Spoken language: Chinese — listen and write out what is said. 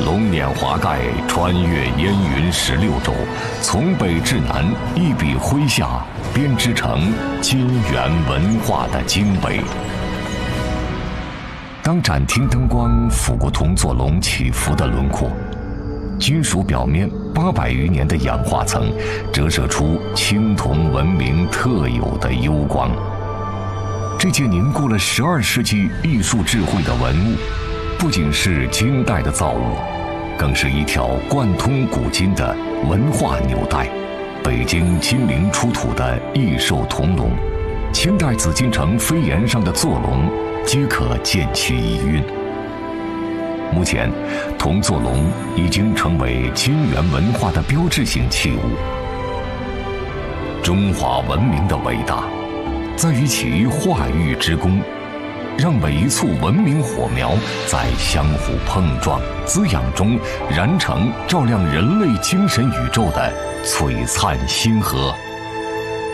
龙辇华盖，穿越烟云16州，从北至南，一笔挥下，编织成金元文化的经纬。当展厅灯光抚过铜座龙起伏的轮廓，金属表面800余年的氧化层折射出青铜文明特有的幽光。这件凝固了12世纪艺术智慧的文物，不仅是金代的造物，更是一条贯通古今的文化纽带。北京金陵出土的异兽铜龙，清代紫禁城飞檐上的坐龙，皆可见其遗韵。目前，铜座龙已经成为金元文化的标志性器物。中华文明的伟大，在于其化育之功，让每一簇文明火苗在相互碰撞、滋养中燃成照亮人类精神宇宙的璀璨星河。